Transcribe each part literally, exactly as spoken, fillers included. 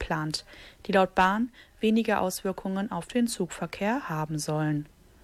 geplant, die laut Bahn weniger Auswirkungen auf den Zugverkehr haben sollen.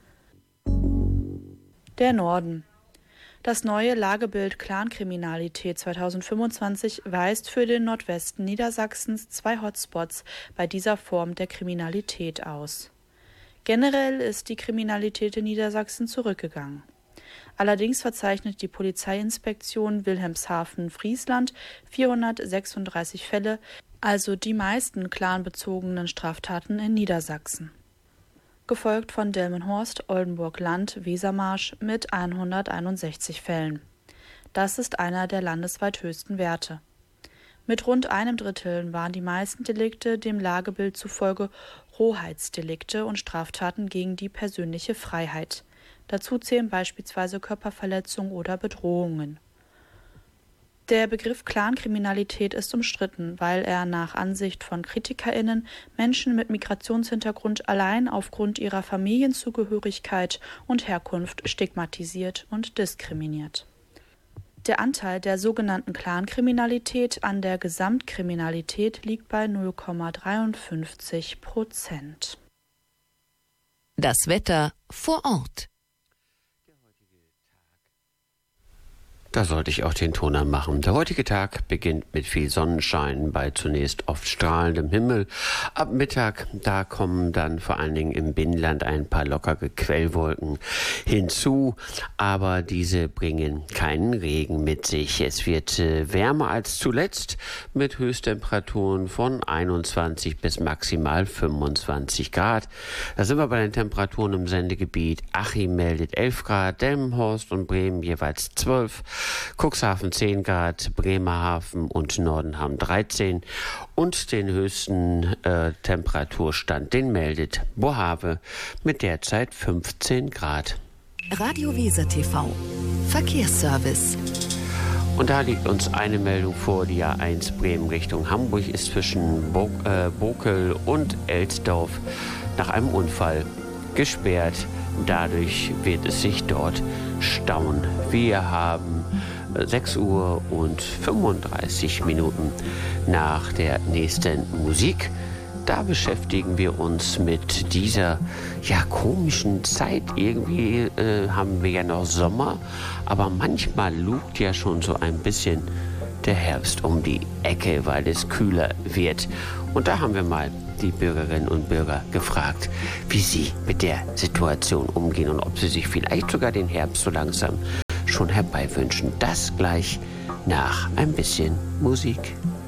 Der Norden. Das neue Lagebild Clankriminalität zweitausendfünfundzwanzig weist für den Nordwesten Niedersachsens zwei Hotspots bei dieser Form der Kriminalität aus. Generell ist die Kriminalität in Niedersachsen zurückgegangen. Allerdings verzeichnet die Polizeiinspektion Wilhelmshaven-Friesland vierhundertsechsunddreißig Fälle, also die meisten clanbezogenen Straftaten in Niedersachsen. Gefolgt von Delmenhorst-Oldenburg-Land-Wesermarsch mit hunderteinundsechzig Fällen. Das ist einer der landesweit höchsten Werte. Mit rund einem Drittel waren die meisten Delikte dem Lagebild zufolge Rohheitsdelikte und Straftaten gegen die persönliche Freiheit. Dazu zählen beispielsweise Körperverletzungen oder Bedrohungen. Der Begriff Clankriminalität ist umstritten, weil er nach Ansicht von KritikerInnen Menschen mit Migrationshintergrund allein aufgrund ihrer Familienzugehörigkeit und Herkunft stigmatisiert und diskriminiert. Der Anteil der sogenannten Clankriminalität an der Gesamtkriminalität liegt bei null Komma dreiundfünfzig Prozent. Das Wetter vor Ort. Da sollte ich auch den Ton anmachen. Der heutige Tag beginnt mit viel Sonnenschein bei zunächst oft strahlendem Himmel. Ab Mittag, da kommen dann vor allen Dingen im Binnenland ein paar lockere Quellwolken hinzu, aber diese bringen keinen Regen mit sich. Es wird äh, wärmer als zuletzt mit Höchsttemperaturen von einundzwanzig bis maximal fünfundzwanzig Grad. Da sind wir bei den Temperaturen im Sendegebiet. Achim meldet elf Grad, Delmenhorst und Bremen jeweils zwölf. Cuxhaven zehn Grad, Bremerhaven und Norden haben dreizehn und den höchsten äh, Temperaturstand, den meldet Bohave mit derzeit fünfzehn Grad. Radio Weser T V Verkehrsservice. Und da liegt uns eine Meldung vor, die A eins Bremen Richtung Hamburg ist zwischen Bo- äh, Bokel und Elsdorf nach einem Unfall gesperrt. Dadurch wird es sich dort stauen. Wir haben sechs Uhr und fünfunddreißig Minuten nach der nächsten Musik. Da beschäftigen wir uns mit dieser ja komischen Zeit. Irgendwie äh, haben wir ja noch Sommer, aber manchmal lugt ja schon so ein bisschen der Herbst um die Ecke, weil es kühler wird. Und da haben wir mal die Bürgerinnen und Bürger gefragt, wie sie mit der Situation umgehen und ob sie sich vielleicht sogar den Herbst so langsam schon herbeiwünschen. Das gleich nach ein bisschen Musik.